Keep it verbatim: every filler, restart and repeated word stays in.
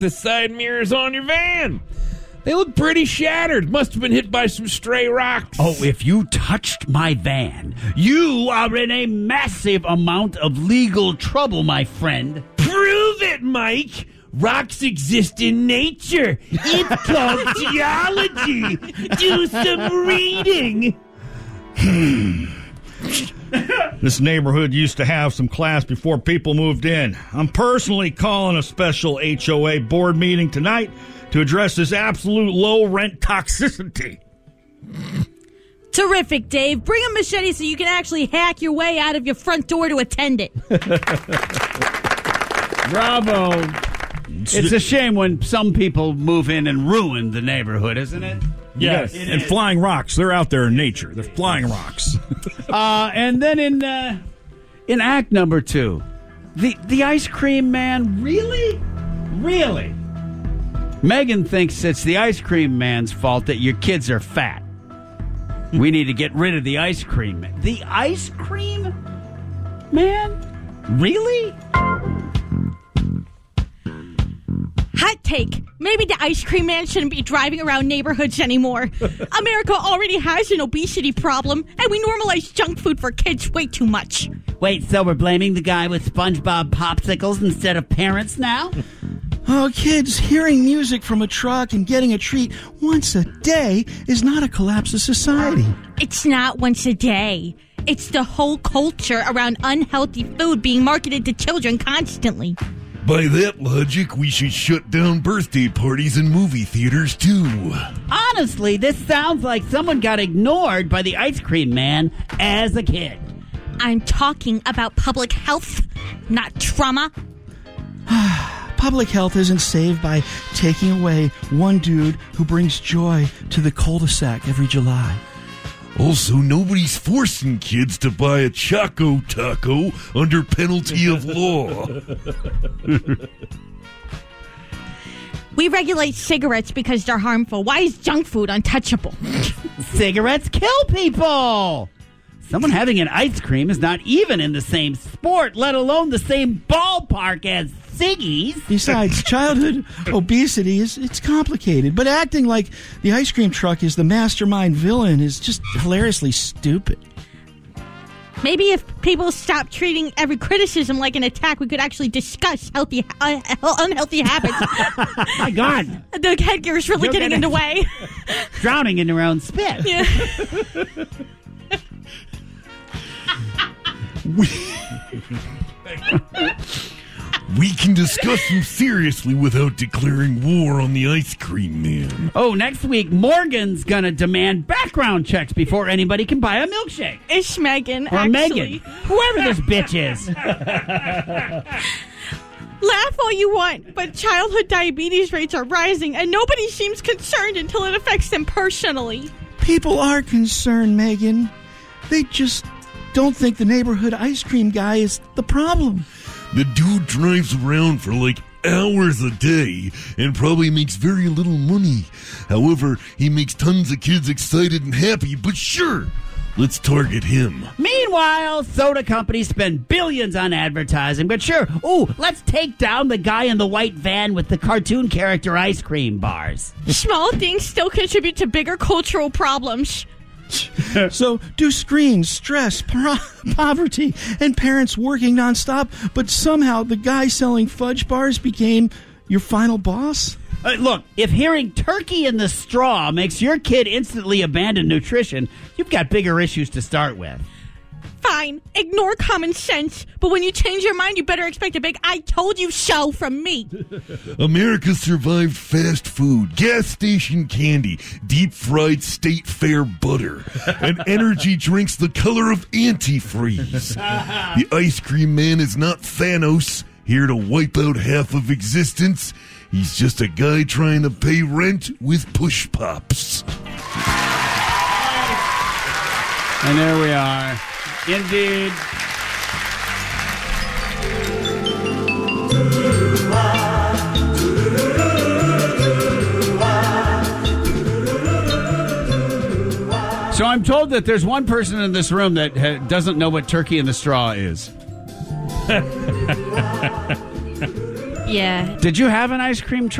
the side mirrors on your van. They look pretty shattered. Must have been hit by some stray rocks. Oh, if you touched my van, you are in a massive amount of legal trouble, my friend. Prove it, Mike. Rocks exist in nature. It's called geology. Do some reading. This neighborhood used to have some class before people moved in. I'm personally calling a special H O A board meeting tonight to address this absolute low-rent toxicity. Terrific, Dave. Bring a machete so you can actually hack your way out of your front door to attend it. Bravo. It's a shame when some people move in and ruin the neighborhood, isn't it? Yes. It and is. flying rocks. They're out there in nature. They're flying rocks. uh, and then in uh, in act number two, the, the ice cream man, really? Really? Megan thinks it's the ice cream man's fault that your kids are fat. We need to get rid of the ice cream man. The ice cream man? Really? Hot take. Maybe the ice cream man shouldn't be driving around neighborhoods anymore. America already has an obesity problem, and we normalize junk food for kids way too much. Wait, so we're blaming the guy with SpongeBob popsicles instead of parents now? Oh, kids, hearing music from a truck and getting a treat once a day is not a collapse of society. It's not once a day. It's the whole culture around unhealthy food being marketed to children constantly. By that logic, we should shut down birthday parties and movie theaters, too. Honestly, this sounds like someone got ignored by the ice cream man as a kid. I'm talking about public health, not trauma. Public health isn't saved by taking away one dude who brings joy to the cul-de-sac every July. Also, nobody's forcing kids to buy a Choco Taco under penalty of law. We regulate cigarettes because they're harmful. Why is junk food untouchable? Cigarettes kill people! Someone having an ice cream is not even in the same sport, let alone the same ballpark as ciggies. Besides, childhood obesity is it's complicated, but acting like the ice cream truck is the mastermind villain is just hilariously stupid. Maybe if people stop treating every criticism like an attack, we could actually discuss healthy, uh, unhealthy habits. My God. The headgear's really You're getting gonna- in the way. Drowning in their own spit. Yeah. We, we can discuss them seriously without declaring war on the ice cream man. Oh, next week, Morgan's going to demand background checks before anybody can buy a milkshake. It's Megan, Or actually. Megan. Whoever this bitch is. Laugh all you want, but childhood diabetes rates are rising, and nobody seems concerned until it affects them personally. People are concerned, Megan. They just don't think the neighborhood ice cream guy is the problem. The dude drives around for like hours a day and probably makes very little money. However, he makes tons of kids excited and happy, but sure, let's target him. Meanwhile, soda companies spend billions on advertising, but sure, ooh, let's take down the guy in the white van with the cartoon character ice cream bars. Small things still contribute to bigger cultural problems. So do screens, stress, po- poverty, and parents working nonstop, but somehow the guy selling fudge bars became your final boss? Uh, look, if hearing turkey in the straw makes your kid instantly abandon nutrition, you've got bigger issues to start with. Fine, ignore common sense, but when you change your mind, you better expect a big I told you so from me. America survived fast food, gas station candy, deep-fried state fair butter, and energy drinks the color of antifreeze. The ice cream man is not Thanos, here to wipe out half of existence. He's just a guy trying to pay rent with push pops. And there we are. Indeed. So I'm told that there's one person in this room that ha- doesn't know what turkey in the straw is. Yeah. Did you have an ice cream truck?